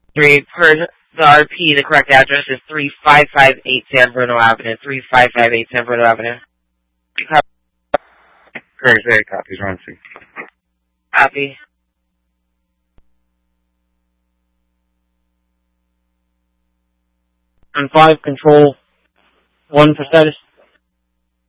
Per the RP, the correct address is 3558 San Bruno Avenue. 3558 San Bruno Avenue. Correct, very copies, Ron C. Copy. And 5, control 1 for status.